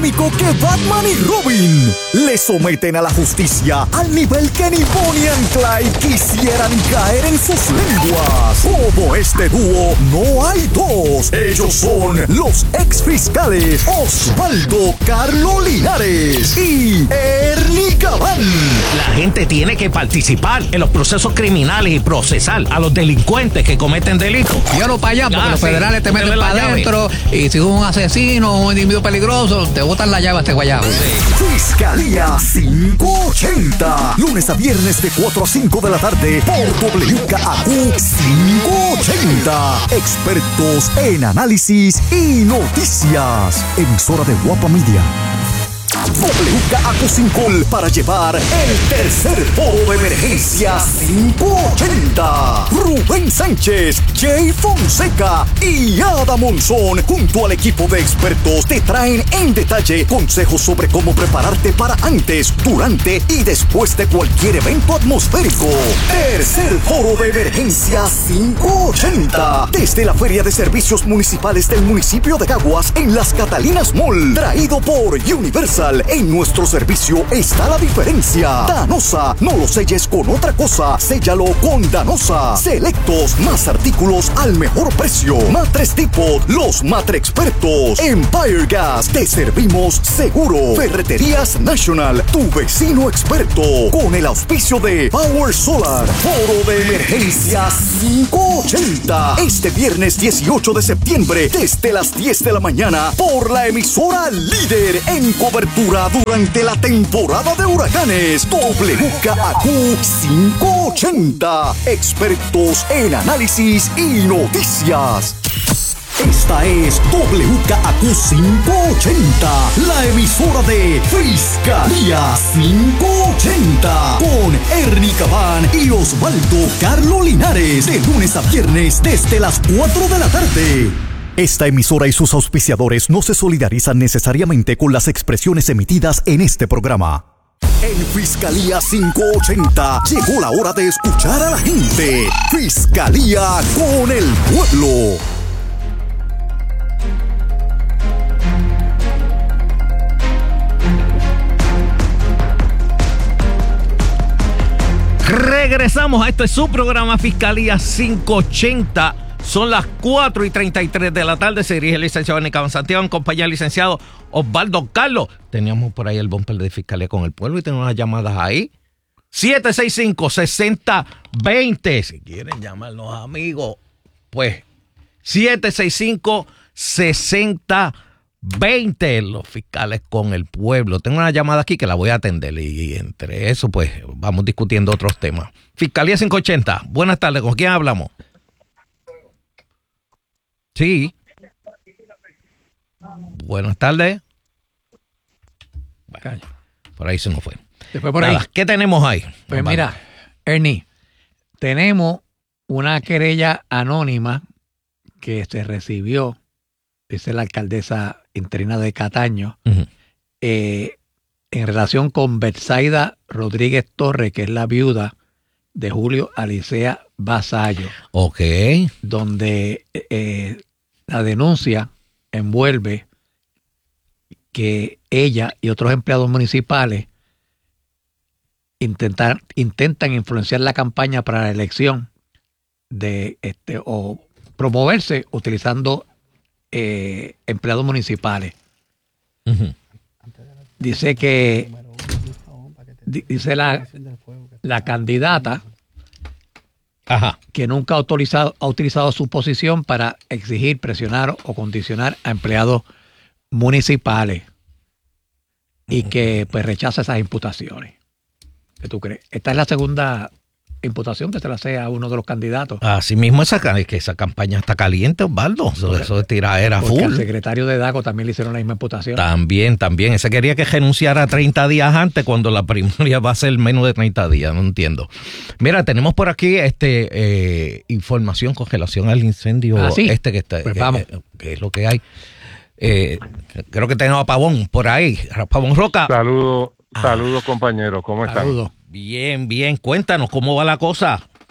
Que Batman y Robin le someten a la justicia al nivel que ni Bonnie and Clyde quisieran caer en sus lenguas. Como este dúo, no hay dos. Ellos son los ex fiscales Osvaldo Carlo Linares y Ernie Gabán. La gente tiene que participar en los procesos criminales y procesar a los delincuentes que cometen delitos. Llévalo para allá, porque los federales te meten para adentro. Y si es un asesino o un individuo peligroso, te botan la llave a este guayabo. Sí. Fiscalía 580. Lunes a viernes de 4 a 5 de la tarde por WKAQ 580. Expertos en análisis y noticias. Emisora de Guapa Media. WKAQ 5 para llevar el tercer foro de emergencia 580. Rubén Sánchez, Jay Fonseca y Ada Monzón, junto al equipo de expertos, te traen en detalle consejos sobre cómo prepararte para antes, durante y después de cualquier evento atmosférico. Tercer foro de emergencia 580. Desde la Feria de Servicios Municipales del municipio de Caguas en Las Catalinas Mall. Traído por Universal. En nuestro servicio está la diferencia. Danosa, no lo selles con otra cosa, séllalo con Danosa. Selectos, más artículos al mejor precio. Matres Depot, los Matre Expertos. Empire Gas, te servimos seguro. Ferreterías National, tu vecino experto. Con el auspicio de Power Solar. Foro de emergencia 580. Este viernes 18 de septiembre, desde las 10 de la mañana, por la emisora líder en cobertura durante la temporada de huracanes. WKAQ 580. Expertos en análisis y noticias. Esta es WKAQ 580, la emisora de Fiscalía 580, con Ernie Gabán y Osvaldo Carlo Linares, de lunes a viernes desde las 4 de la tarde. Esta emisora y sus auspiciadores no se solidarizan necesariamente con las expresiones emitidas en este programa. En Fiscalía 580 llegó la hora de escuchar a la gente. Fiscalía con el pueblo. Regresamos a este su programa Fiscalía 580. Son las 4:33 de la tarde. Se dirige el licenciado Ernie Gabán Santiago en compañía del licenciado Osvaldo Carlos. Teníamos por ahí el bumper de Fiscalía con el pueblo y tenemos unas llamadas ahí. 765-6020. Si quieren llamarnos amigos, pues 765-6020. Los fiscales con el pueblo. Tengo una llamada aquí que la voy a atender y entre eso pues vamos discutiendo otros temas. Fiscalía 580. Buenas tardes. ¿Con quién hablamos? Sí. Buenas tardes. Bueno, por ahí se nos fue. Después por ahí. ¿Qué tenemos ahí? Pues mira, Ernie, tenemos una querella anónima que se recibió, dice la alcaldesa interina de Cataño, en relación con Betsaida Rodríguez Torres, que es la viuda de Julio Alicea Vasallo. Ok. Donde la denuncia envuelve que ella y otros empleados municipales intentan influenciar la campaña para la elección de o promoverse utilizando empleados municipales. Uh-huh. Dice que dice la candidata, ajá, que nunca ha utilizado su posición para exigir, presionar o condicionar a empleados municipales y que pues rechaza esas imputaciones. ¿Qué tú crees? Esta es la segunda imputación que se le hace a uno de los candidatos. Así mismo esa campaña está caliente, Osvaldo. Eso de tiradera full. Al secretario de Daco también le hicieron la misma imputación. También. Ese quería que renunciara 30 días antes cuando la primaria va a ser menos de 30 días. No entiendo. Mira, tenemos por aquí información con relación al incendio que está. Pues vamos. Que es lo que hay. Creo que tenemos a Pavón por ahí. Pavón Roca. Saludos compañeros. ¿Cómo están? Saludos. Bien. Cuéntanos cómo va la cosa.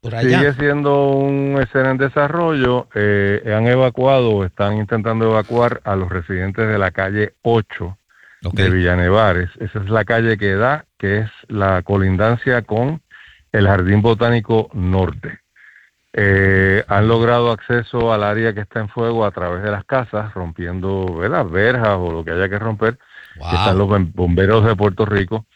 por allá. Sigue siendo un escena en desarrollo. Han evacuado, están intentando evacuar a los residentes de la calle 8 de Villanevares. Esa es la calle que es la colindancia con el Jardín Botánico Norte. Han logrado acceso al área que está en fuego a través de las casas, rompiendo, ¿verdad?, verjas o lo que haya que romper. Wow. Están los bomberos de Puerto Rico.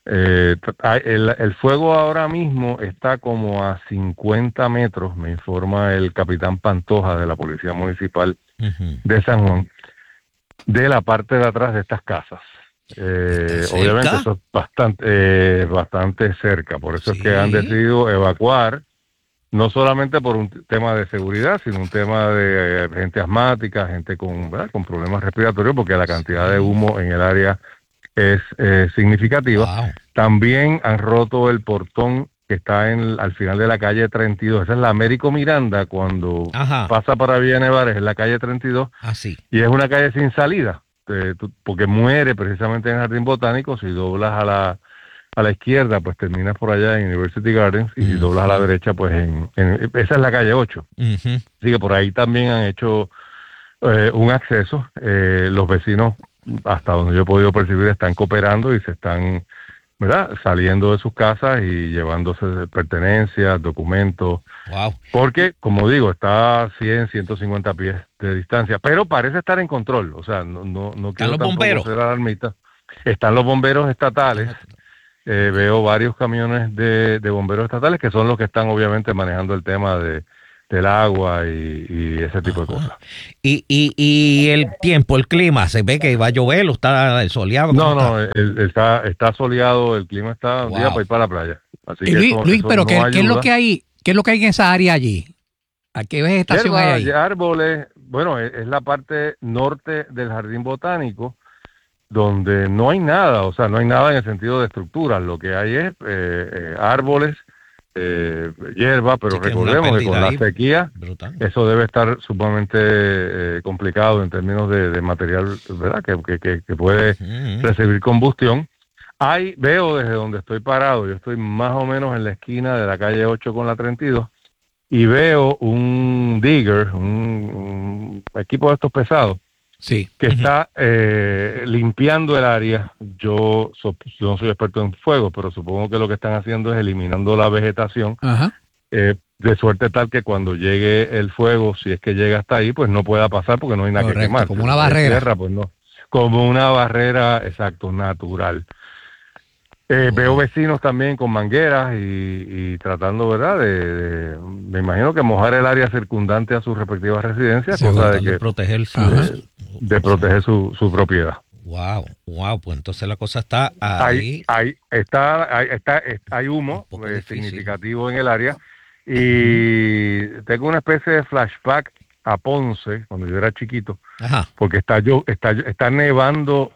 El fuego ahora mismo está como a 50 metros, me informa el capitán Pantoja de la Policía Municipal de San Juan, de la parte de atrás de estas casas. Obviamente eso es bastante cerca, por eso es que han decidido evacuar, no solamente por un tema de seguridad, sino un tema de gente asmática, gente con problemas respiratorios, porque la cantidad de humo en el área es significativa. Wow. También han roto el portón que está al final de la calle 32. Esa es la Américo Miranda, cuando pasa para Villanevares, es la calle 32. Sí. Y es una calle sin salida, porque muere precisamente en el Jardín Botánico. Si doblas a la izquierda, pues terminas por allá en University Gardens, y si doblas a la derecha, pues esa es la calle 8. Así que por ahí también han hecho un acceso. Los vecinos, hasta donde yo he podido percibir, están cooperando y se están, ¿verdad?, saliendo de sus casas y llevándose pertenencias, documentos. Wow. Porque, como digo, está a 100, 150 pies de distancia, pero parece estar en control. O sea, no quiero tampoco ser alarmista. Están los bomberos estatales. Veo varios camiones de bomberos estatales, que son los que están obviamente manejando el tema del agua y ese tipo de cosas. Y el tiempo, el clima, ¿se ve que va a llover o está soleado? No, está soleado, el clima está un día para ir para la playa. Así que Luis, pero ¿qué es lo que hay? ¿Qué es lo que hay en esa área allí? ¿A qué vegetación hay ahí? Árboles. Bueno, es la parte norte del Jardín Botánico, donde no hay nada, o sea, no hay nada en el sentido de estructuras. Lo que hay es árboles, hierba, pero recordemos que con la sequía eso debe estar sumamente complicado en términos de material, ¿verdad?, que puede recibir combustión. Veo desde donde estoy parado, yo estoy más o menos en la esquina de la calle 8 con la 32, y veo un digger, un equipo de estos pesados, que está limpiando el área. Yo no soy experto en fuego, pero supongo que lo que están haciendo es eliminando la vegetación, de suerte tal que cuando llegue el fuego, si es que llega hasta ahí, pues no pueda pasar porque no hay nada que quemar. Como una barrera. Tierra, pues no. Como una barrera, exacto, natural. Veo vecinos también con mangueras y tratando, ¿verdad?, me imagino que mojar el área circundante a sus respectivas residencias, cosa de proteger su propiedad. Wow, pues entonces la cosa está ahí. Hay humo significativo en el área, y tengo una especie de flashback a Ponce cuando yo era chiquito, porque está nevando.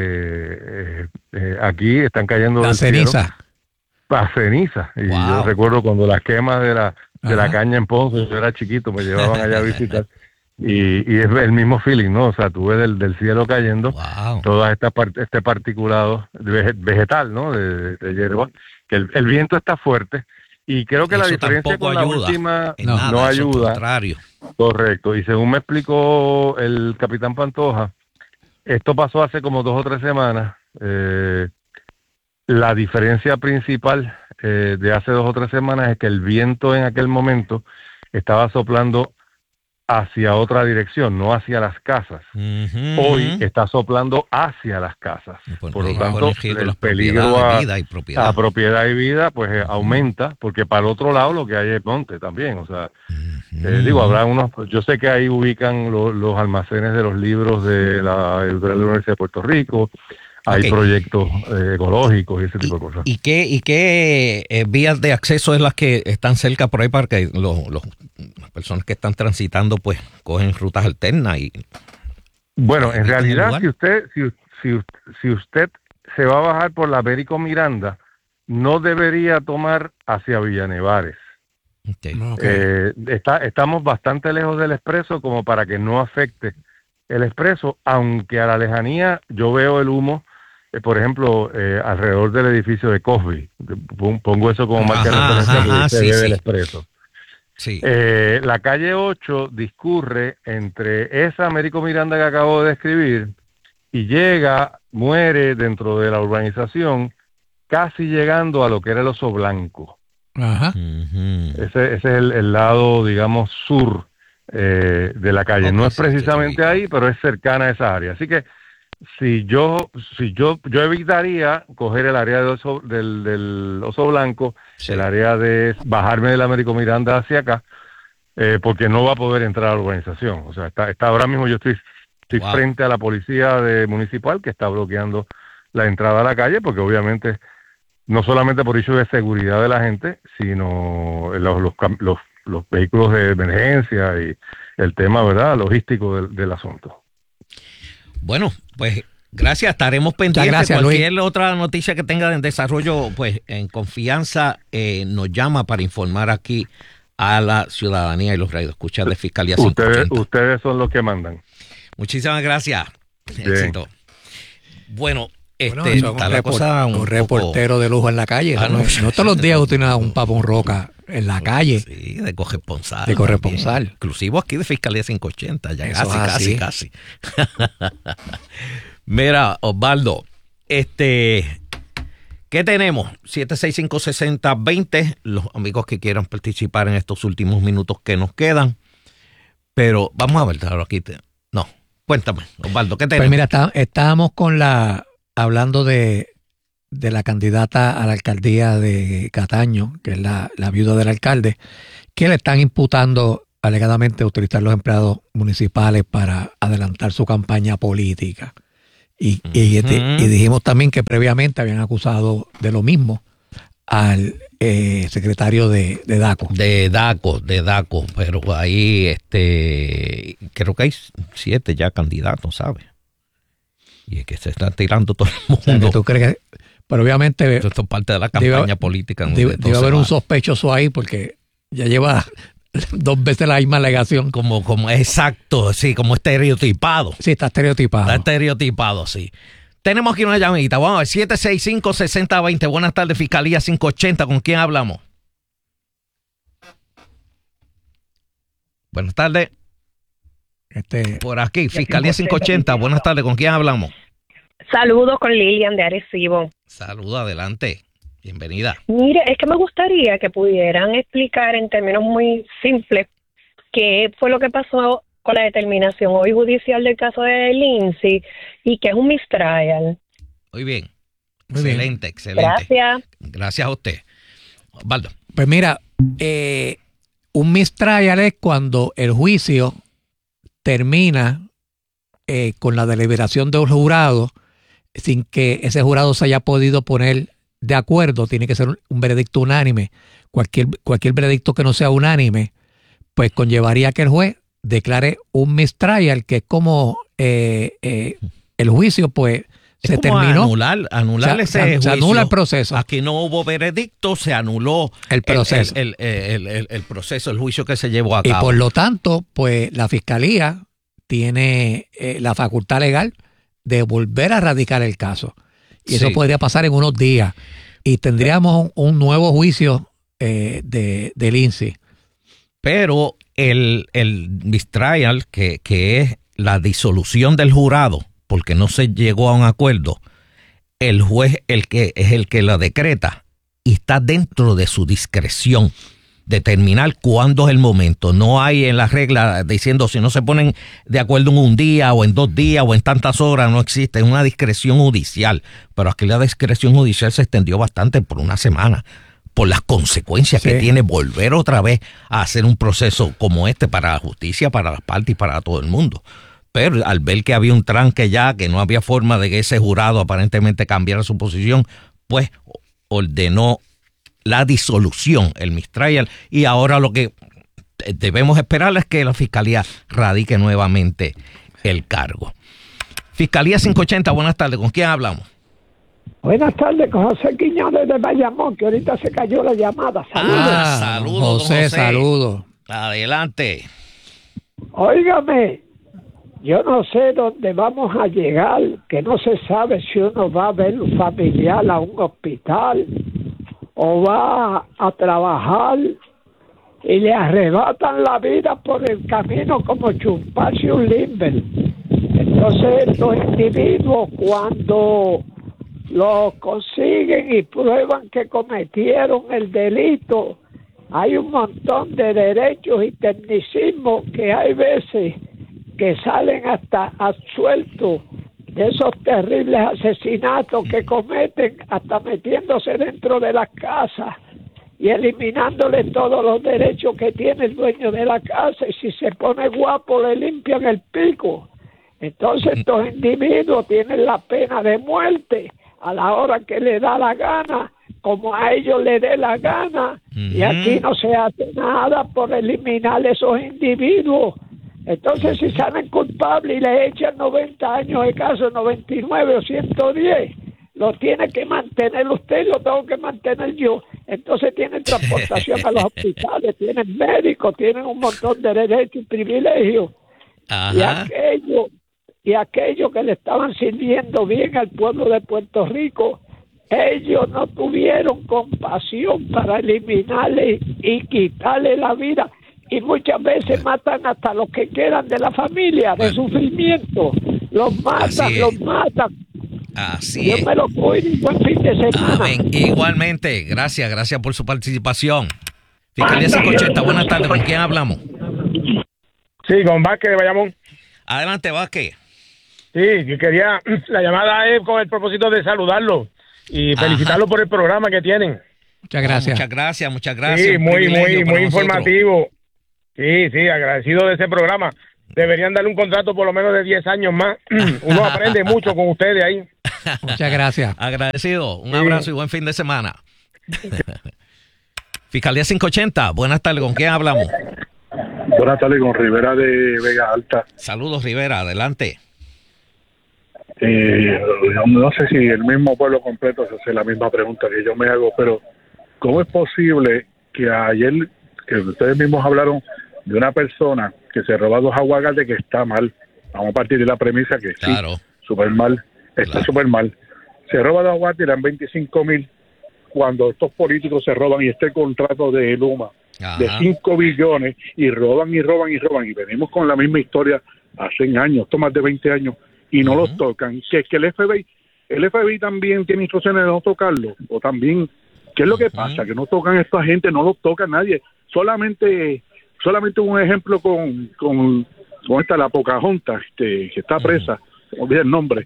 Aquí están cayendo la ceniza. La ceniza. Y yo recuerdo cuando las quemas de la caña en Ponce, yo era chiquito, me llevaban allá a visitar. Y es el mismo feeling, ¿no? O sea, tú ves del cielo cayendo toda este particulado vegetal, ¿no? De hierba, que el viento está fuerte. Y creo que eso la diferencia con la última no ayuda. Contrario. Correcto. Y según me explicó el capitán Pantoja, esto pasó hace como 2 o 3 semanas. La diferencia principal de hace 2 o 3 semanas es que el viento en aquel momento estaba soplando hacia otra dirección, no hacia las casas. Hoy está soplando hacia las casas. Por lo tanto, el peligro a propiedad y vida pues aumenta, porque para el otro lado lo que hay es monte también. O sea, habrá yo sé que ahí ubican los almacenes de los libros de la Universidad de Puerto Rico. Hay proyectos ecológicos y ese tipo de cosas. ¿Y qué vías de acceso es las que están cerca por ahí para que las personas que están transitando pues cogen rutas alternas? Bueno, en realidad si usted se va a bajar por la Américo Miranda, no debería tomar hacia Villanevares. Estamos bastante lejos del expreso como para que no afecte el expreso, aunque a la lejanía yo veo el humo por ejemplo, alrededor del edificio de Cosby. Pongo eso como marca de referencia sí, del Expreso. Sí. La calle 8 discurre entre esa Américo Miranda que acabo de describir y muere dentro de la urbanización, casi llegando a lo que era el Oso Blanco. Ajá. Ese es el lado, digamos, sur de la calle. No es precisamente ahí, pero es cercana a esa área. Así que yo evitaría coger el área del Oso Blanco, el área de bajarme del Américo Miranda hacia acá, porque no va a poder entrar a la urbanización. O sea, está ahora mismo yo estoy frente a la policía municipal que está bloqueando la entrada a la calle, porque obviamente no solamente por hecho de seguridad de la gente, sino los vehículos de emergencia y el tema, ¿verdad?, logístico del asunto. Bueno, pues gracias, estaremos pendientes. Gracias, cualquier Luis. otra noticia que tenga en desarrollo, pues en confianza nos llama para informar aquí a la ciudadanía y los radioescuchas de Fiscalía 580. Ustedes son los que mandan. Muchísimas gracias. Bien. Éxito. Bueno, Eso está la cosa un reportero de lujo en la calle. No todos los días usted tiene un papón roca en la calle. Sí, de corresponsal. De corresponsal. También. Inclusive aquí de Fiscalía 580, ya Eso casi. Mira, Osvaldo, ¿qué tenemos? 765-6020, los amigos que quieran participar en estos últimos minutos que nos quedan. Pero vamos a ver, aquí. No, cuéntame, Osvaldo, ¿qué tenemos? Pues mira, estábamos hablando de la candidata a la alcaldía de Cataño, que es la viuda del alcalde, que le están imputando alegadamente utilizar los empleados municipales para adelantar su campaña política. Y dijimos también que previamente habían acusado de lo mismo al secretario de DACO. De DACO, pero ahí creo que hay 7 ya candidatos, ¿sabes? Y es que se están tirando todo el mundo. O sea, que ¿tú crees que? Pero obviamente esto es parte de la campaña política. Debe haber un sospechoso ahí porque ya lleva 2 veces la misma alegación. Como exacto, sí, como estereotipado. Sí, está estereotipado. Está estereotipado, sí. Tenemos aquí una llamadita. Vamos a ver, 765-6020. Buenas tardes, Fiscalía 580. ¿Con quién hablamos? Buenas tardes. Por aquí, Fiscalía 580. Buenas tardes, ¿con quién hablamos? Saludos con Lilian de Arecibo. Saludos, adelante. Bienvenida. Mire, es que me gustaría que pudieran explicar en términos muy simples qué fue lo que pasó con la determinación hoy judicial del caso de Lindsay y que es un mistrial. Muy bien. Muy bien. Excelente. Gracias. Gracias a usted. Osvaldo. Pues mira, un mistrial es cuando el juicio termina con la deliberación de un jurado sin que ese jurado se haya podido poner de acuerdo. Tiene que ser un veredicto unánime. Cualquier veredicto que no sea unánime, pues conllevaría que el juez declare un mistrial, que es como el juicio, pues es se como terminó. Anular ese juicio. Se anula el proceso. Aquí no hubo veredicto, se anuló el proceso. El proceso, el juicio que se llevó a cabo. Y por lo tanto, pues la fiscalía tiene la facultad legal de volver a radicar el caso. Y eso podría pasar en unos días. Y tendríamos un nuevo juicio de Lindsay. Pero el mistrial, que es la disolución del jurado, porque no se llegó a un acuerdo, el juez es el que la decreta y está dentro de su discreción determinar cuándo es el momento. No hay en la regla diciendo si no se ponen de acuerdo en un día o en 2 días o en tantas horas, no existe. Es una discreción judicial. Pero aquí la discreción judicial se extendió bastante por una semana, por las consecuencias que tiene volver otra vez a hacer un proceso como este para la justicia, para las partes y para todo el mundo. Pero al ver que había un tranque ya, que no había forma de que ese jurado aparentemente cambiara su posición, pues ordenó la disolución, el mistrial, y ahora lo que debemos esperar es que la Fiscalía radique nuevamente el cargo. Fiscalía 580, buenas tardes, ¿con quién hablamos? Buenas tardes, con José Quiñones de Bayamón, que ahorita se cayó la llamada. Saludos. Saludos, José, saludos. Adelante. Óigame, yo no sé dónde vamos a llegar, que no se sabe si uno va a ver un familiar a un hospital o va a trabajar y le arrebatan la vida por el camino como chuparse un limber. Entonces estos individuos, cuando los consiguen y prueban que cometieron el delito, hay un montón de derechos y tecnicismos que hay veces que salen hasta absueltos de esos terribles asesinatos que cometen, hasta metiéndose dentro de las casas y eliminándole todos los derechos que tiene el dueño de la casa, y si se pone guapo le limpian el pico. Entonces estos individuos tienen la pena de muerte a la hora que le da la gana, como a ellos le dé la gana, y aquí no se hace nada por eliminar esos individuos. Entonces, si salen culpables y le echan 90 años de caso, 99 o 110, lo tiene que mantener usted y lo tengo que mantener yo. Entonces tienen transportación a los hospitales, tienen médicos, tienen un montón de derechos y privilegios. Ajá. Y aquello que le estaban sirviendo bien al pueblo de Puerto Rico, ellos no tuvieron compasión para eliminarle y quitarle la vida. Y muchas veces matan hasta los que quedan de la familia, de sufrimiento. Los matan. Así Dios es. me lo cuide y buen fin de semana. Amén. Igualmente, gracias por su participación. Fiscalía 580, buenas tardes, ¿con quién hablamos? Sí, con Vázquez de Bayamón. Adelante, Vázquez. Sí, que quería, la llamada es con el propósito de saludarlo y felicitarlo por el programa que tienen. Muchas gracias. Muchas gracias. Sí, muy informativo. Sí, agradecido de ese programa. Deberían darle un contrato por lo menos de 10 años más. Uno aprende mucho con ustedes ahí. Muchas gracias. Agradecido. Un abrazo y buen fin de semana. Fiscalía 580, buenas tardes, ¿con quién hablamos? Buenas tardes, con Rivera de Vega Alta. Saludos, Rivera, adelante. No sé si el mismo pueblo completo se hace la misma pregunta que yo me hago, pero ¿cómo es posible que ayer, que ustedes mismos hablaron de una persona que se roba 2 aguacates, que está mal? Vamos a partir de la premisa que claro, sí, súper mal, está súper mal. Se roba 2 aguacates y dan 25,000 cuando estos políticos se roban, y este contrato de Luma de 5 billones, y roban, y venimos con la misma historia hace años, esto más de 20 años, y no los tocan. Que el FBI también tiene instrucciones de no tocarlo, o también, ¿qué es lo que pasa? Que no tocan a esta gente, no los toca nadie. Solamente un ejemplo con esta, la Pocahontas, que está presa, no olvidé el nombre,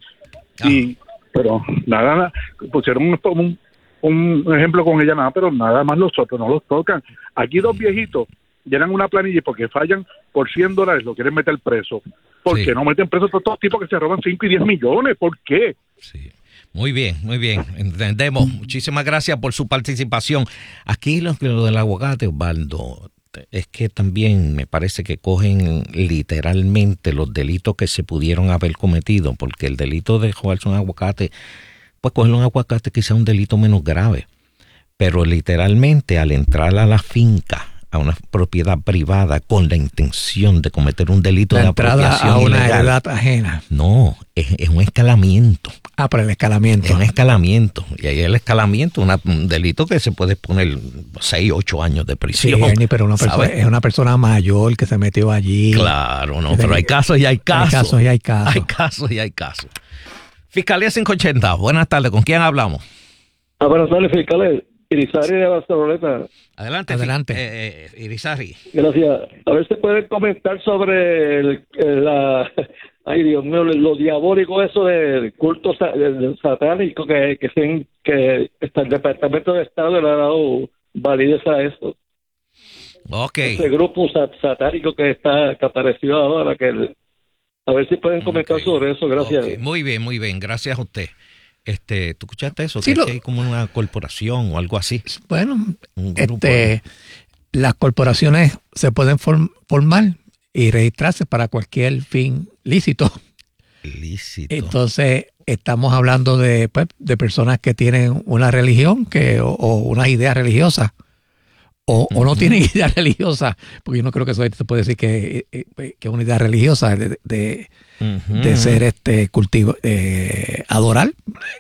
pero nada, pusieron un ejemplo con ella, nada, pero nada más los otros no los tocan. Aquí 2 viejitos llenan una planilla y porque fallan por $100 lo quieren meter preso. ¿Por qué no meten preso a todos estos tipos que se roban 5 y 10 millones? ¿Por qué? Sí. Muy bien, entendemos. Muchísimas gracias por su participación. Aquí lo del aguacate, Osvaldo, es que también me parece que cogen literalmente los delitos que se pudieron haber cometido, porque el delito de robarse un aguacate, pues coger un aguacate quizá un delito menos grave, pero literalmente al entrar a la finca, a una propiedad privada con la intención de cometer un delito de apropiación a una ilegal, heredad ajena. No, es un escalamiento. Pero el escalamiento. Es un escalamiento. Y ahí el escalamiento, un delito que se puede poner 6, 8 años de prisión. Sí, Ernie, pero es una persona mayor que se metió allí. Claro, no, pero hay casos y hay casos. Hay casos. Hay casos y hay casos. Fiscalía 580, buenas tardes, ¿con quién hablamos? Buenas tardes, fiscales. Irizarry de Barceloneta. Adelante, Irizarry. Gracias. A ver si pueden comentar sobre ay, Dios mío, lo diabólico eso del culto satánico que el Departamento de Estado le ha dado validez a eso. Okay. Ese grupo satánico que apareció ahora, a ver si pueden comentar sobre eso. Gracias. Okay. Muy bien, gracias a usted. ¿Tú escuchaste eso? Sí, que hay como una corporación o algo así. Bueno, las corporaciones se pueden formar y registrarse para cualquier fin lícito. Entonces, estamos hablando de personas que tienen una religión o unas ideas religiosas, o no tienen idea religiosa, porque yo no creo que eso se puede decir que es una idea religiosa de ser cultivo, adorar.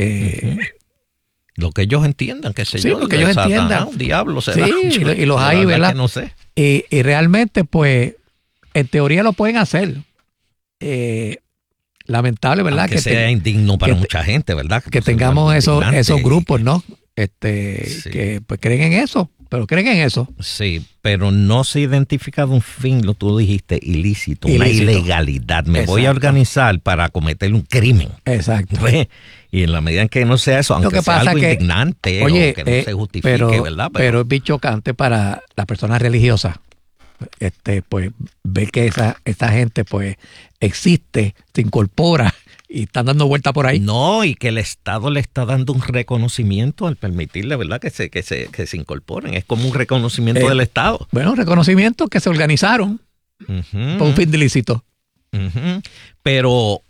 Lo que ellos entiendan, que sí, lo que ellos entiendan. Un diablo será. Sí, y los hay, ¿verdad? Que no sé. Y realmente, pues, en teoría lo pueden hacer. Lamentable, ¿verdad? Que sea indigno para mucha gente, ¿verdad? Que tengamos esos grupos, ¿no? Que pues creen en eso, pero creen en eso. Sí, pero no se identifica de un fin, lo tú dijiste, ilícito, una ilegalidad. Me voy a organizar para cometer un crimen. Exacto. ¿Ves? Y en la medida en que no sea eso, aunque sea algo indignante, oye, o que no se justifique, ¿verdad? Pero es bien chocante para las personas religiosas, pues ver que esa gente pues existe, se incorpora y están dando vuelta por ahí. No, y que el Estado le está dando un reconocimiento al permitirle, ¿verdad? Que se incorporen. Es como un reconocimiento del Estado. Bueno, un reconocimiento que se organizaron por un fin ilícito. Pero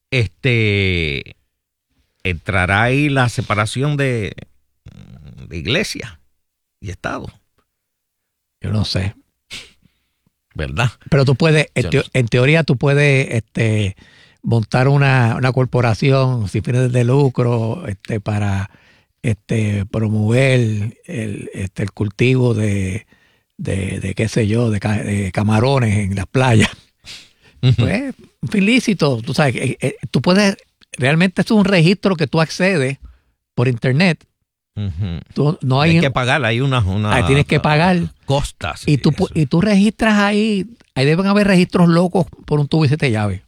entrará ahí la separación de iglesia y Estado. Yo no sé. ¿Verdad? Pero tú puedes, en teoría tú puedes montar una corporación sin fines de lucro para promover el cultivo de qué sé yo, de camarones en las playas. Pues, un fin lícito, tú sabes, tú puedes, realmente es un registro que tú accedes por internet. No hay que pagar, hay tienes que pagar costas. Y tú registras ahí deben haber registros locos por un tubo y 7 llaves.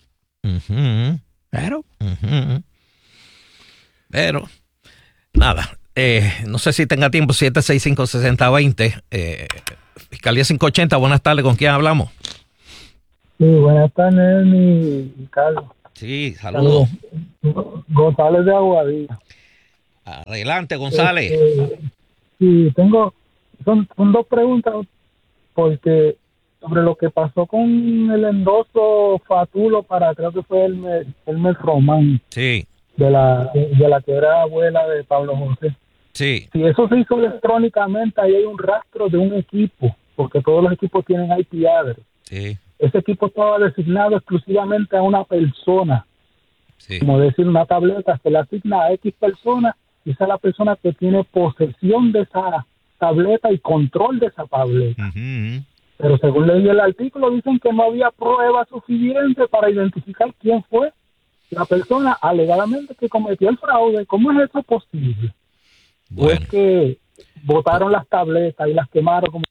Pero nada, no sé si tenga tiempo. 765-6020 Fiscalía 580, buenas tardes, ¿con quién hablamos? Sí, buenas tardes, mi Carlos. Sí, saludos. González de Aguadilla. Adelante, González. Sí, son 2 preguntas, porque sobre lo que pasó con el endoso Fatulo para, creo que fue Elmer Román. Sí. De la que era abuela de Pablo José. Sí. Si eso se hizo electrónicamente, ahí hay un rastro de un equipo, porque todos los equipos tienen IP address. Sí. Ese equipo estaba designado exclusivamente a una persona. Sí. Como decir, una tableta se le asigna a X persona, y esa es la persona que tiene posesión de esa tableta y control de esa tableta. Pero según leí el artículo, dicen que no había pruebas suficientes para identificar quién fue la persona alegadamente que cometió el fraude. ¿Cómo es eso posible? Bueno. Pues que botaron las tabletas y las quemaron, como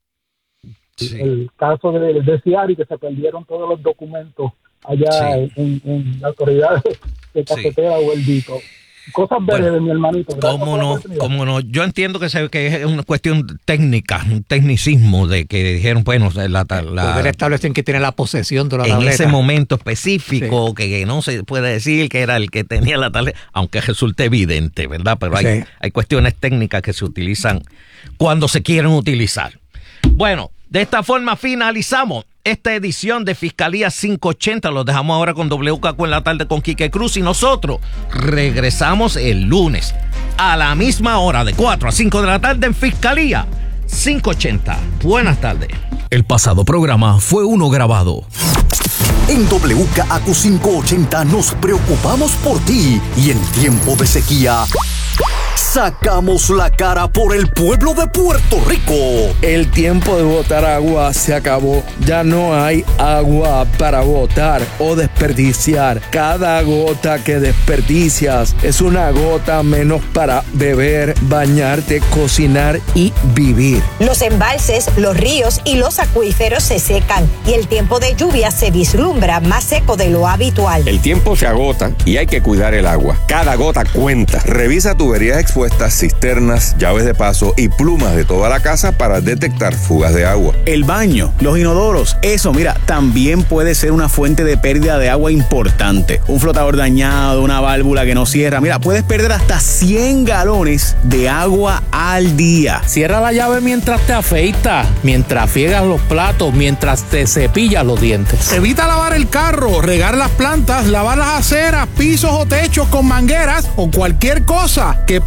el caso de Ciari, que se perdieron todos los documentos allá en la autoridad de Cafetera o el Dito. Cosas verdes de mi hermanito. ¿Cómo no? Yo entiendo que es una cuestión técnica, un tecnicismo de que dijeron, bueno, poder establecer que tiene la posesión de la tableta. En ese momento específico, que no se puede decir que era el que tenía la tableta, aunque resulte evidente, ¿verdad? Pero hay cuestiones técnicas que se utilizan cuando se quieren utilizar. Bueno, de esta forma finalizamos esta edición de Fiscalía 580. Los dejamos ahora con WKQ en la tarde con Quique Cruz, y nosotros regresamos el lunes a la misma hora, de 4 a 5 de la tarde, en Fiscalía 580. Buenas tardes. El pasado programa fue uno grabado. En WKQ 580 nos preocupamos por ti, y en tiempo de sequía sacamos la cara por el pueblo de Puerto Rico. El tiempo de botar agua se acabó. Ya no hay agua para botar o desperdiciar. Cada gota que desperdicias es una gota menos para beber, bañarte, cocinar y vivir. Los embalses, los ríos y los acuíferos se secan, y el tiempo de lluvia se vislumbra más seco de lo habitual. El tiempo se agota y hay que cuidar el agua. Cada gota cuenta. Revisa tuberías expuestas, cisternas, llaves de paso y plumas de toda la casa para detectar fugas de agua. El baño, los inodoros, eso, mira, también puede ser una fuente de pérdida de agua importante. Un flotador dañado, una válvula que no cierra, mira, puedes perder hasta 100 galones de agua al día. Cierra la llave mientras te afeitas, mientras friegas los platos, mientras te cepillas los dientes. Evita lavar el carro, regar las plantas, lavar las aceras, pisos o techos con mangueras o cualquier cosa que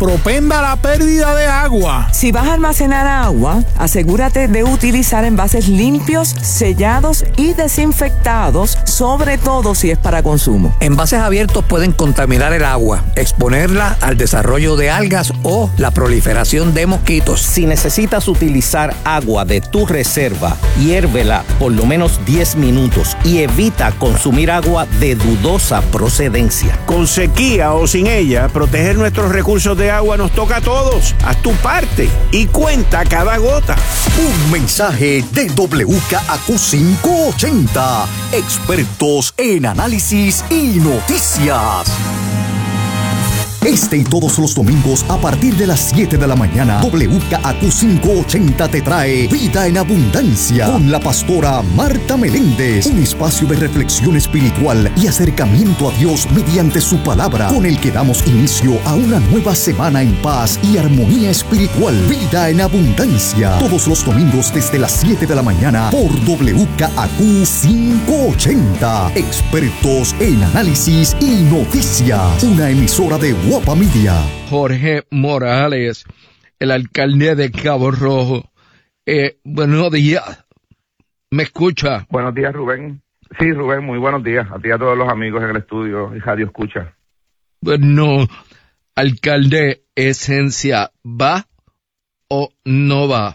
propensa a la pérdida de agua. Si vas a almacenar agua, asegúrate de utilizar envases limpios, sellados y desinfectados, sobre todo si es para consumo. Envases abiertos pueden contaminar el agua, exponerla al desarrollo de algas o la proliferación de mosquitos. Si necesitas utilizar agua de tu reserva, hiérvela por lo menos 10 minutos y evita consumir agua de dudosa procedencia. Con sequía o sin ella, proteger nuestros recursos de agua nos toca a todos. Haz tu parte y cuenta cada gota. Un mensaje de WKAQ 580, expertos en análisis y noticias. Este y todos los domingos a partir de las 7 de la mañana, WKAQ 580 te trae Vida en Abundancia con la pastora Marta Meléndez. Un espacio de reflexión espiritual y acercamiento a Dios mediante su palabra, con el que damos inicio a una nueva semana en paz y armonía espiritual. Vida en Abundancia, todos los domingos desde las 7 de la mañana por WKAQ 580. Expertos en análisis y noticias. Una emisora de Guapa Media. Jorge Morales, el alcalde de Cabo Rojo. Buenos días. ¿Me escucha? Buenos días, Rubén. Sí, Rubén, muy buenos días. A ti y a todos los amigos en el estudio y Radio Escucha. Bueno, alcalde, Esencia, ¿va o no va?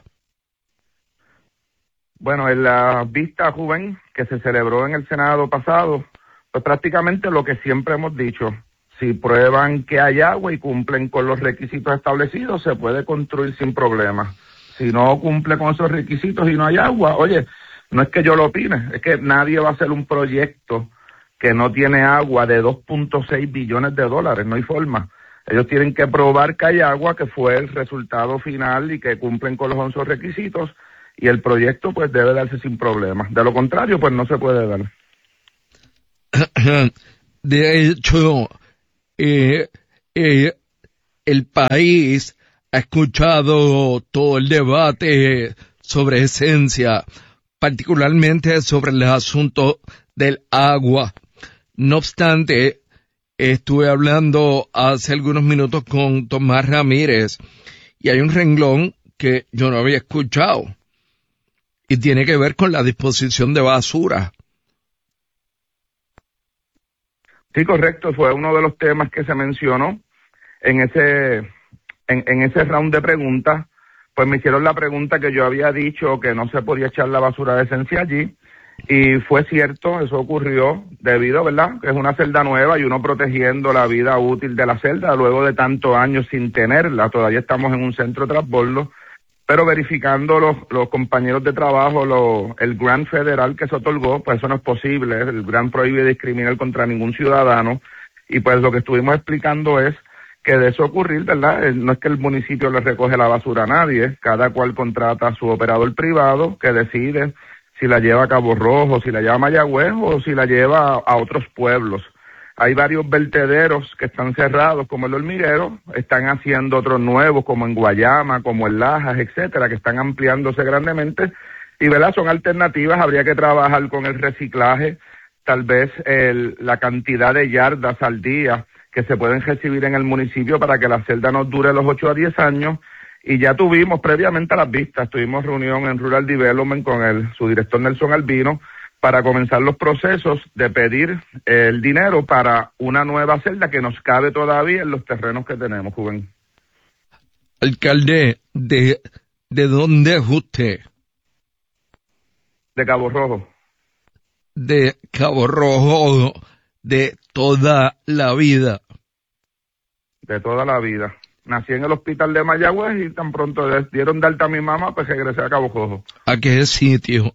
Bueno, en la vista, Rubén, que se celebró en el Senado pasado, pues prácticamente lo que siempre hemos dicho. Si prueban que hay agua y cumplen con los requisitos establecidos, se puede construir sin problemas. Si no cumple con esos requisitos y no hay agua, oye, no es que yo lo opine, es que nadie va a hacer un proyecto que no tiene agua de 2.6 billones de dólares, no hay forma. Ellos tienen que probar que hay agua, que fue el resultado final y que cumplen con los 11 requisitos, y el proyecto pues debe darse sin problemas. De lo contrario, pues no se puede dar. De hecho, el país ha escuchado todo el debate sobre Esencia, particularmente sobre el asunto del agua. No obstante, estuve hablando hace algunos minutos con Tomás Ramírez y hay un renglón que yo no había escuchado y tiene que ver con la disposición de basura. Sí, correcto, fue uno de los temas que se mencionó en ese round de preguntas. Pues me hicieron la pregunta que yo había dicho que no se podía echar la basura de Esencia allí, y fue cierto, eso ocurrió debido, ¿verdad?, que es una celda nueva y uno protegiendo la vida útil de la celda luego de tantos años sin tenerla. Todavía estamos en un centro de transbordo, pero verificando los compañeros de trabajo, el grant federal que se otorgó, pues eso no es posible. El grant prohíbe discriminar contra ningún ciudadano, y pues lo que estuvimos explicando es que de eso ocurrir, ¿verdad? No es que el municipio le recoge la basura a nadie, cada cual contrata a su operador privado que decide si la lleva a Cabo Rojo, si la lleva a Mayagüez o si la lleva a otros pueblos. Hay varios vertederos que están cerrados, como el Hormiguero, están haciendo otros nuevos, como en Guayama, como en Lajas, etcétera, que están ampliándose grandemente, y ¿verdad?, son alternativas. Habría que trabajar con el reciclaje, tal vez la cantidad de yardas al día que se pueden recibir en el municipio para que la celda nos dure los 8 a 10 años, y ya tuvimos previamente a las vistas, tuvimos reunión en Rural Development con su director Nelson Albino, para comenzar los procesos de pedir el dinero para una nueva celda que nos cabe todavía en los terrenos que tenemos, Rubén. Alcalde, ¿de dónde es usted? De Cabo Rojo. De Cabo Rojo, de toda la vida. De toda la vida. Nací en el hospital de Mayagüez y tan pronto dieron de alta a mi mamá, pues regresé a Cabo Rojo. ¿A qué sitio?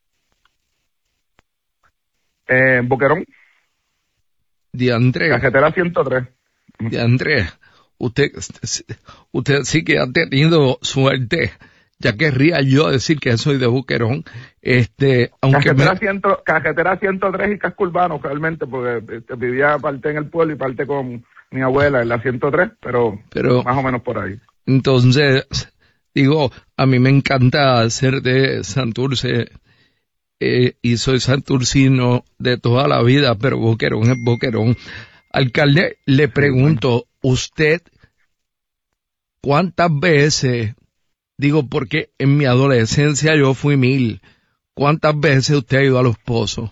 Boquerón. De Andrés. Carretera 103. De Andrés. Usted sí que ha tenido suerte. Ya querría yo decir que soy de Boquerón. Aunque carretera 103 y casco urbano, realmente, porque vivía parte en el pueblo y parte con mi abuela en la 103, pero más o menos por ahí. Entonces, digo, a mí me encanta ser de Santurce, y soy santurcino de toda la vida, pero Boquerón es Boquerón. Alcalde, le pregunto, ¿usted ¿cuántas veces, digo porque en mi adolescencia yo fui 1000, ¿cuántas veces usted ha ido a Los Pozos?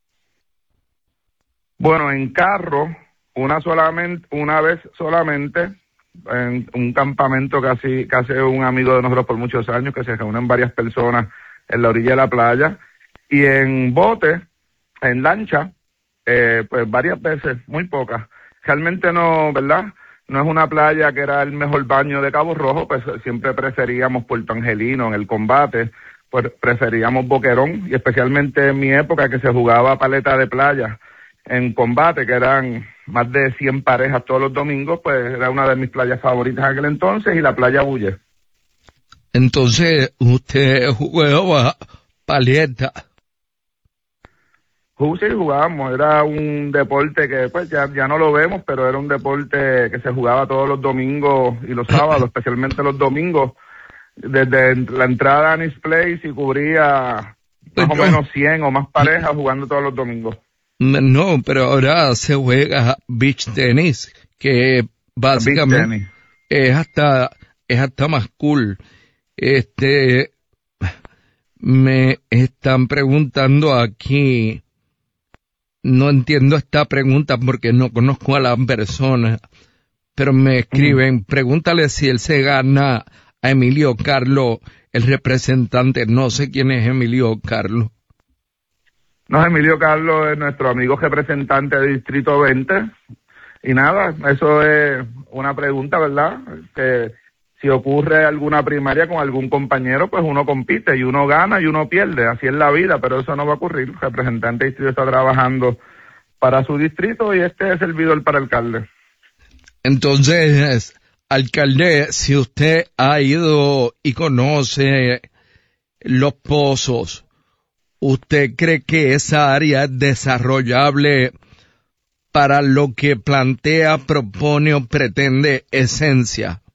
Bueno, en carro, una vez solamente, en un campamento que hace un amigo de nosotros por muchos años, que se reúnen varias personas en la orilla de la playa, y en bote, en lancha, pues varias veces, muy pocas. Realmente no, ¿verdad? No es una playa que era el mejor baño de Cabo Rojo, pues siempre preferíamos Puerto Angelino en el combate, pues preferíamos Boquerón, y especialmente en mi época que se jugaba paleta de playa en combate, que eran más de 100 parejas todos los domingos, pues era una de mis playas favoritas en aquel entonces, y la playa Bulle. Entonces, usted jugaba paleta. Sí, jugábamos, era un deporte que pues ya no lo vemos, pero era un deporte que se jugaba todos los domingos y los sábados, especialmente los domingos, desde la entrada a Anis Place, y cubría más o menos 100 o más parejas jugando todos los domingos. No, pero ahora se juega beach tenis, que básicamente es hasta más cool. Me están preguntando aquí, no entiendo esta pregunta porque no conozco a la persona, pero me escriben, pregúntale si él se gana a Emilio Carlos, el representante. No sé quién es Emilio Carlos. No, Emilio Carlos es nuestro amigo representante de Distrito 20. Y nada, eso es una pregunta, ¿verdad? Que si ocurre alguna primaria con algún compañero, pues uno compite y uno gana y uno pierde. Así es la vida, pero eso no va a ocurrir. El representante de distrito está trabajando para su distrito y este es servidor para alcalde. Entonces, alcalde, si usted ha ido y conoce Los Pozos, ¿usted cree que esa área es desarrollable para lo que plantea, propone o pretende Esencia?